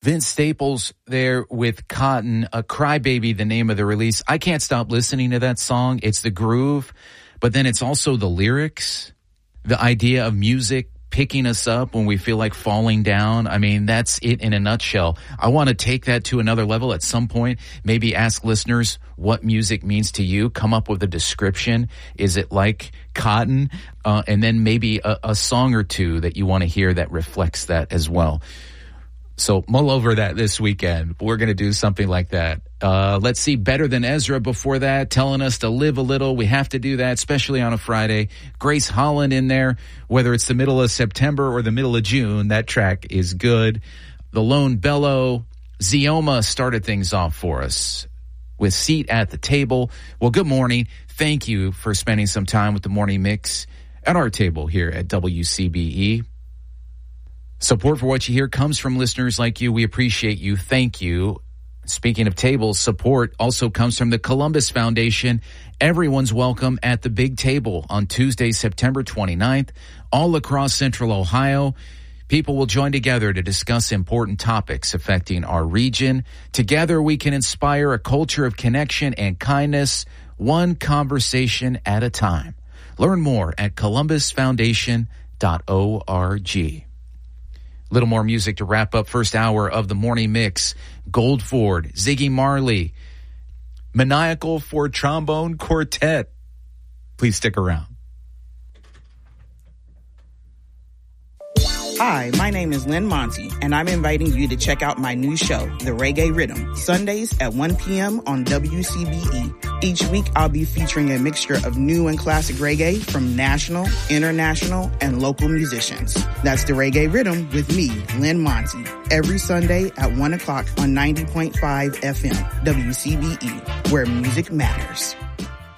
Vince Staples there with Cotton, a Crybaby, the name of the release. I can't stop listening to that song. It's the groove, but then it's also the lyrics, the idea of music picking us up when we feel like falling down. I mean, that's it in a nutshell. I want to take that to another level at some point, maybe ask listeners what music means to you, come up with a description. Is it like Cotton? And then maybe a song or two that you want to hear that reflects that as well. So mull over that this weekend. We're going to do something like that. Let's see, Better Than Ezra before that, telling us to live a little. We have to do that, especially on a Friday. Grace Holland in there, whether it's the middle of September or the middle of June, that track is good. The Lone Bellow, Zioma started things off for us with Seat at the Table. Well, good morning. Thank you for spending some time with the Morning Mix at our table here at WCBE. Support for what you hear comes from listeners like you. We appreciate you. Thank you. Speaking of tables, support also comes from the Columbus Foundation. Everyone's welcome at the Big Table on Tuesday, September 29th, all across Central Ohio. People will join together to discuss important topics affecting our region. Together, we can inspire a culture of connection and kindness, one conversation at a time. Learn more at columbusfoundation.org. Little more music to wrap up first hour of the Morning Mix. Goldford, Ziggy Marley, Maniacal for Trombone Quartet. Please stick around. Hi, my name is Lynn Monty, and I'm inviting you to check out my new show, The Reggae Rhythm, Sundays at 1 p.m. on WCBE. Each week, I'll be featuring a mixture of new and classic reggae from national, international, and local musicians. That's The Reggae Rhythm with me, Lynn Monty, every Sunday at 1 o'clock on 90.5 FM, WCBE, where music matters.